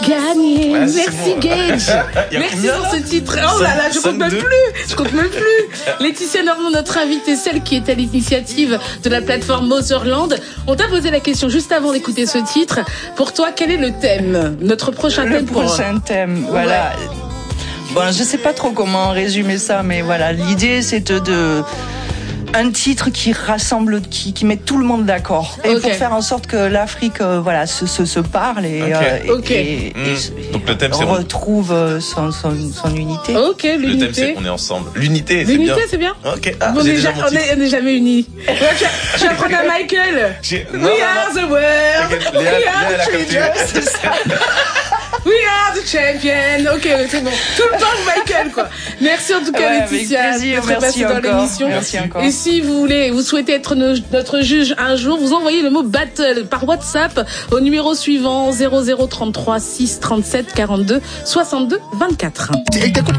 gagné. Ouais, Merci bon. Gage. Merci pour ce titre. Oh là là, je compte même plus. Laetitia Normand, notre invitée, celle qui est à l'initiative de la plateforme Motherland. On t'a posé la question juste avant d'écouter ce titre. Pour toi, quel est le thème? Notre prochain thème Le prochain thème, voilà. Bon, je sais pas trop comment résumer ça, mais voilà, l'idée c'est de un titre qui rassemble, qui met tout le monde d'accord, et pour faire en sorte que l'Afrique, voilà, se parle et donc le thème, on retrouve son unité. Ok, l'unité. Le thème, c'est qu'on est ensemble. L'unité, c'est bien. L'unité, c'est bien. Ok. On n'est jamais unis. Je vais apprendre à Michael. We are the world. We are the children. C'est ça. We are the champion. Ok, c'est bon. Tout le temps Michael, quoi. Merci en tout cas, Laetitia, d'être passée dans l'émission. Merci encore. Et si vous souhaitez être notre juge un jour, vous envoyez le mot battle par WhatsApp au numéro suivant 0033 6 37 42 62 24.